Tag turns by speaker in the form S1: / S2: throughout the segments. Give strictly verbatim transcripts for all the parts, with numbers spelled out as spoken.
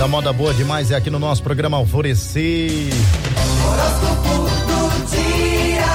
S1: Da moda boa demais é aqui no nosso programa Alvorecer.
S2: Horóscopo do dia.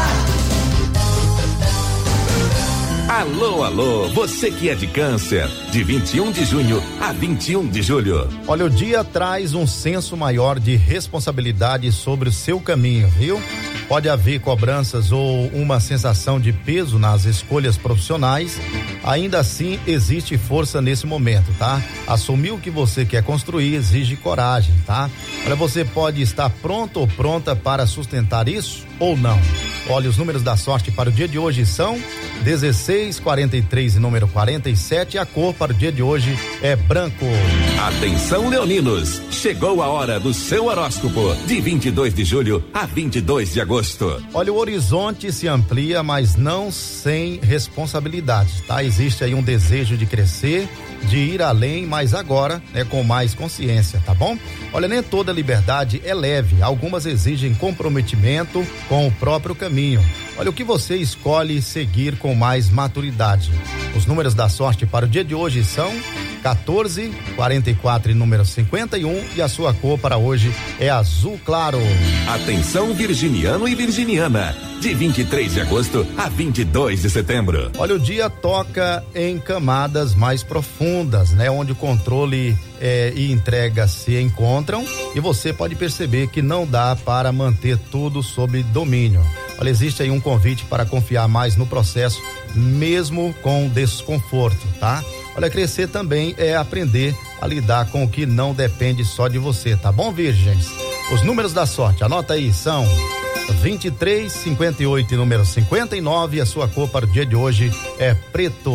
S3: Alô, alô, você que é de Câncer, de vinte e um de junho a vinte e um de julho.
S1: Olha, o dia traz um senso maior de responsabilidade sobre o seu caminho, viu? Pode haver cobranças ou uma sensação de peso nas escolhas profissionais. Ainda assim, existe força nesse momento, tá? Assumir o que você quer construir exige coragem, tá? Olha, você pode estar pronto ou pronta para sustentar isso ou não. Olha, os números da sorte para o dia de hoje são dezesseis, quarenta e três e número quarenta e sete. A cor para o dia de hoje é branco.
S3: Atenção, leoninos, chegou a hora do seu horóscopo de vinte e dois de julho a vinte e dois de agosto.
S1: Olha, o horizonte se amplia, mas não sem responsabilidade, tá? Existe aí um desejo de crescer, de ir além, mas agora é com mais consciência, tá bom? Olha, nem toda liberdade é leve, algumas exigem comprometimento com o próprio caminho. Olha, o que você escolhe seguir com mais maturidade. Os números da sorte para o dia de hoje são quatorze, quarenta e quatro e número cinquenta e um, e a sua cor para hoje é azul claro.
S3: Atenção, virginiano e virginiana, de vinte e três de agosto a vinte e dois de setembro.
S1: Olha, o dia toca em camadas mais profundas, né? Onde o controle é, e entrega se encontram, e você pode perceber que não dá para manter tudo sob domínio. Olha, existe aí um convite para confiar mais no processo, mesmo com desconforto, tá? Olha, crescer também é aprender a lidar com o que não depende só de você, tá bom, virgens? Os números da sorte, anota aí, são vinte e três, cinquenta e oito e número cinquenta e nove, e a sua cor para o dia de hoje é preto.